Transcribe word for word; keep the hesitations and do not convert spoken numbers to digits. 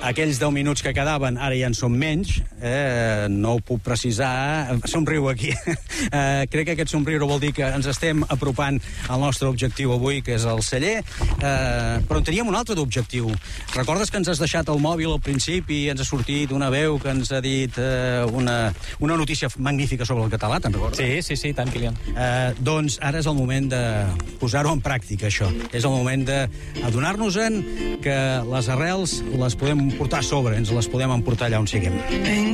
aquells deu minuts que quedaven, ara ja en són menys, eh, no ho puc precisar, somriu aquí. Eh, crec que aquest somriure vol dir que ens estem apropant al nostre objectiu avui, que és el celler, eh, però en teníem un altre d'objectiu. Recordes que ens has deixat el mòbil al principi i ens ha sortit una veu que ens ha dit eh, una, una notícia magnífica sobre el català, te'n recordes? Sí, sí, sí, tant, Kilian. Eh, doncs ara és el moment de posar-ho en pràctica, això. És el moment d'adonar-nos-en que les arrels les podem portar a sobre, ens les podem emportar allà on siguem.